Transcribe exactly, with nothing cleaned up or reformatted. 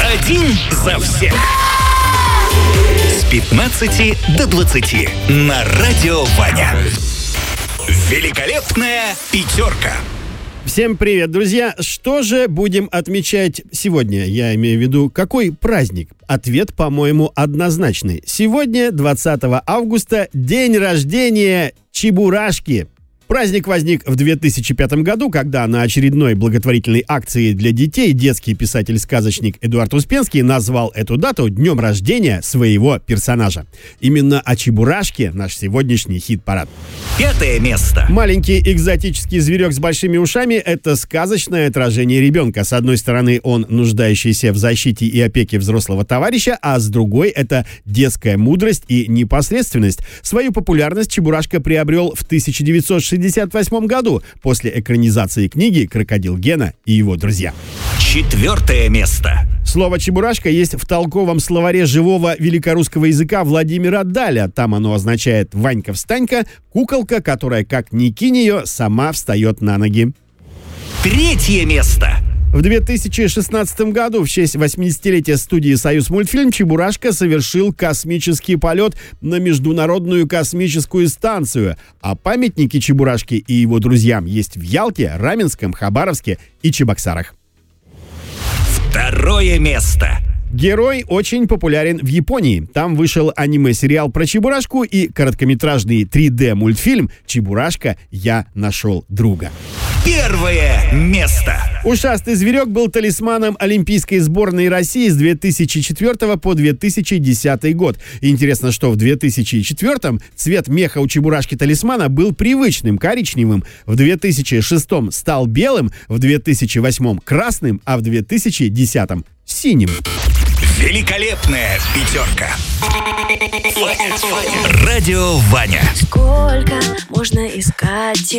Один за всех. С пятнадцати до двадцати на Радио Ваня. Великолепная пятерка. Всем привет, друзья! Что же будем отмечать сегодня? Я имею в виду, какой праздник? Ответ, по-моему, однозначный. Сегодня, двадцатого августа, день рождения Чебурашки. Праздник возник в две тысячи пятом году, когда на очередной благотворительной акции для детей детский писатель-сказочник Эдуард Успенский назвал эту дату днем рождения своего персонажа. Именно о Чебурашке наш сегодняшний хит-парад. Пятое место. Маленький экзотический зверек с большими ушами – это сказочное отражение ребенка. С одной стороны, он нуждающийся в защите и опеке взрослого товарища, а с другой – это детская мудрость и непосредственность. Свою популярность Чебурашка приобрел в тысяча девятьсот шестьдесят восьмом году после экранизации книги «Крокодил Гена и его друзья». Четвертое место. Слово «чебурашка» есть в толковом словаре живого великорусского языка Владимира Даля. Там оно означает «Ванька-встанька», куколка, которая, как ни кинь ее, сама встает на ноги. Третье место. В две тысячи шестнадцатом году в честь восьмидесятилетия студии «Союзмультфильм» Чебурашка совершил космический полет на Международную космическую станцию. А памятники Чебурашке и его друзьям есть в Ялте, Раменском, Хабаровске и Чебоксарах. Второе место. Герой очень популярен в Японии. Там вышел аниме-сериал про Чебурашку и короткометражный три дэ-мультфильм «Чебурашка. Я нашел друга». Первое место. Ушастый зверек был талисманом олимпийской сборной России с две тысячи четвёртого по две тысячи десятый год. Интересно, что в две тысячи четвёртом цвет меха у Чебурашки-талисмана был привычным, коричневым. В две тысячи шестом стал белым, в две тысячи восьмом красным, а в две тысячи десятом синим. Великолепная пятерка. Радио Ваня. Сколько можно искать